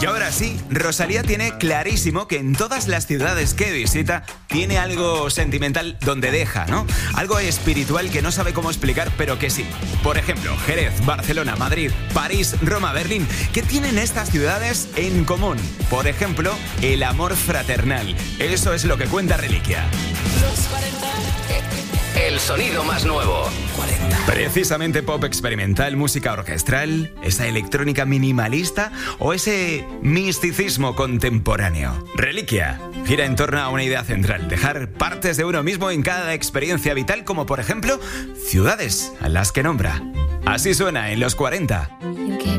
Y ahora sí, Rosalía tiene clarísimo que en todas las ciudades que visita tiene algo sentimental donde deja, ¿no? Algo espiritual que no sabe cómo explicar, pero que sí. Por ejemplo, Jerez, Barcelona, Madrid, París, Roma, Berlín. ¿Qué tienen estas ciudades en común? Por ejemplo, el amor fraternal. Eso es lo que cuenta Reliquia. Los 40. El sonido más nuevo. 40. Precisamente pop experimental, música orquestral, esa electrónica minimalista o ese misticismo contemporáneo. Reliquia gira en torno a una idea central: dejar partes de uno mismo en cada experiencia vital, como por ejemplo ciudades a las que nombra. Así suena en los 40.